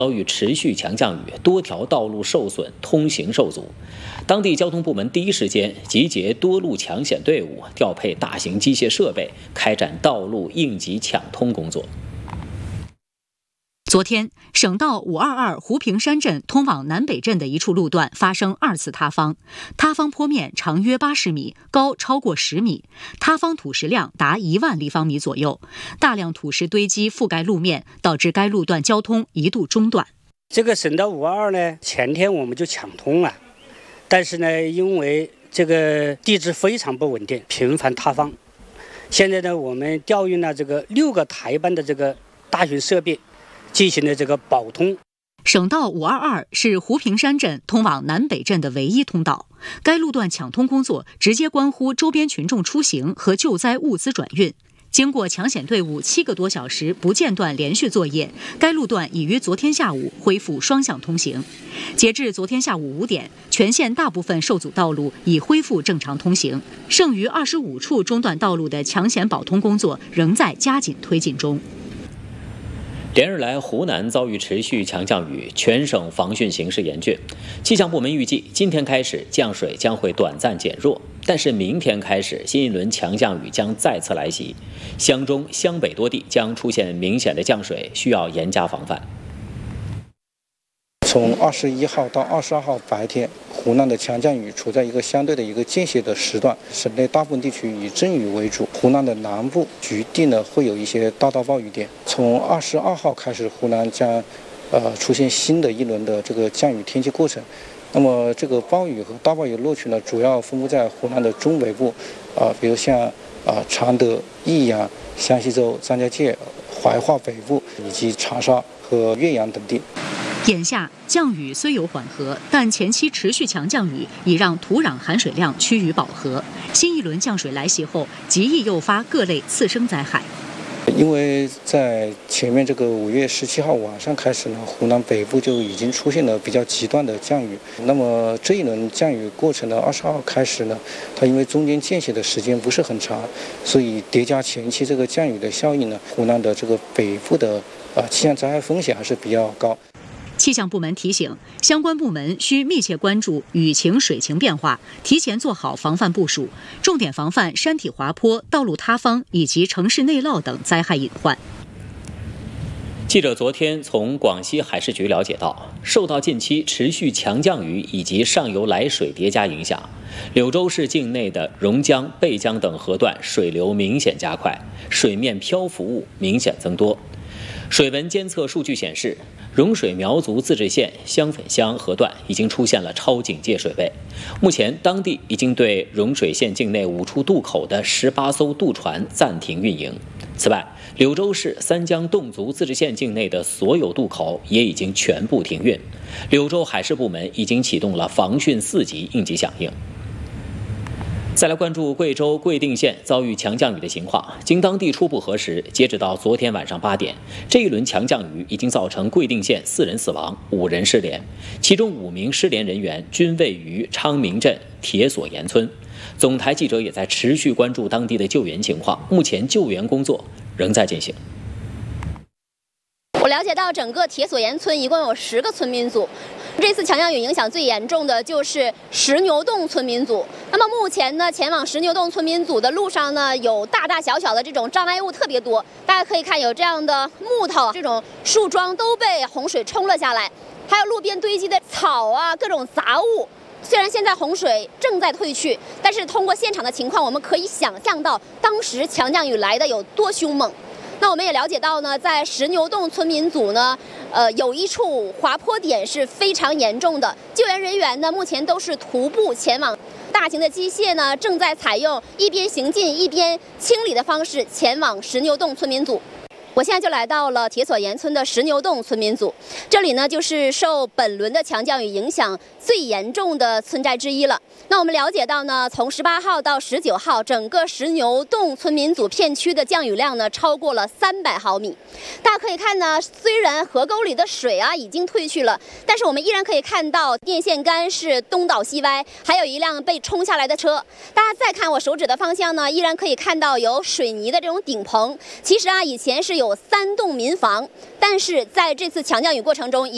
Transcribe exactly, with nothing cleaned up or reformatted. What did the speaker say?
遭遇持续强降雨，多条道路受损，通行受阻。当地交通部门第一时间集结多路抢险队伍，调配大型机械设备，开展道路应急抢通工作。 昨天，省道五二二湖平山镇通往南北镇的一处路段发生二次塌方，塌方坡面长约八十米，高超过十米，塌方土石量达一万立方米左右，大量土石堆积覆盖路面，导致该路段交通一度中断。 这个省道五二二呢，前天我们就抢通了，但是呢，因为这个地质非常不稳定，频繁塌方。现在呢，我们调运了这个六个台班的这个大型设备，进行了这个保通。 省道五二二是湖平山镇通往南北镇的唯一通道，该路段抢通工作直接关乎周边群众出行和救灾物资转运。经过抢险队伍七个多小时不间断连续作业，该路段已于昨天下午恢复双向通行。截至昨天下午五点，全县大部分受阻道路已恢复正常通行，剩余二十五处中断道路的抢险保通工作仍在加紧推进中。 连日来，湖南遭遇持续强降雨，全省防汛形势严峻。气象部门预计，今天开始降水将会短暂减弱，但是明天开始，新一轮强降雨将再次来袭，湘中、湘北多地将出现明显的降水，需要严加防范。 从二十一号到二十二号白天，湖南的强降雨处在一个相对的一个间歇的时段，省内大部分地区以阵雨为主，湖南的南部局地呢会有一些大到暴雨点。从二十二号开始，湖南将呃出现新的一轮的这个降雨天气过程。那么这个暴雨和大暴雨落区呢，主要分布在湖南的中北部，啊、呃，比如像啊、呃、常德、益阳、湘西州、张家界、怀化北部以及长沙和岳阳等地。 眼下降雨虽有缓和，但前期持续强降雨已让土壤含水量趋于饱和。新一轮降水来袭后，极易诱发各类次生灾害。 因为在前面这个五月十七号晚上开始呢，湖南北部就已经出现了比较极端的降雨。那么这一轮降雨过程的二十二号开始呢，它因为中间间歇的时间不是很长，所以叠加前期这个降雨的效应呢，湖南的这个北部的呃气象灾害风险还是比较高。 气象部门提醒，相关部门需密切关注雨情、水情变化，提前做好防范部署，重点防范山体滑坡、道路塌方以及城市内涝等灾害隐患。 记者昨天从广西海事局了解到，受到近期持续强降雨以及上游来水叠加影响，柳州市境内的榕江、贝江等河段水流明显加快，水面漂浮物明显增多。水文监测数据显示，融水苗族自治县香粉乡河段已经出现了超警戒水位。目前，当地已经对融水县境内五处渡口的十八艘渡船暂停运营。此外，柳州市三江侗族自治县境内的所有渡口也已经全部停运。柳州海事部门已经启动了防汛四级应急响应。再来关注贵州贵定县遭遇强降雨的情况。经当地初步核实，截止到昨天晚上八点，这一轮强降雨已经造成贵定县四人死亡，五人失联，其中五名失联人员均位于昌明镇铁索岩村。总台记者也在持续关注当地的救援情况，目前救援工作仍在进行。 我了解到，整个铁索岩村一共有十个村民组。这次强降雨影响最严重的就是石牛洞村民组。那么目前呢，前往石牛洞村民组的路上呢，有大大小小的这种障碍物特别多。大家可以看，有这样的木头、这种树桩都被洪水冲了下来，还有路边堆积的草啊，各种杂物。虽然现在洪水正在退去，但是通过现场的情况，我们可以想象到当时强降雨来的有多凶猛。那我们也了解到呢，在石牛洞村民组呢，呃，有一处滑坡点是非常严重的，救援人员呢目前都是徒步前往，大型的机械呢正在采用一边行进一边清理的方式前往石牛洞村民组。我现在就来到了铁索岩村的石牛洞村民组，这里呢就是受本轮的强降雨影响最严重的村寨之一了。那我们了解到呢，从十八号到十九号，整个石牛洞村民组片区的降雨量呢超过了三百毫米。大家可以看呢，虽然河沟里的水啊已经退去了，但是我们依然可以看到电线杆是东倒西歪，还有一辆被冲下来的车。大家再看我手指的方向呢，依然可以看到有水泥的这种顶棚。其实啊，以前是有三栋民房，但是在这次强降雨过程中，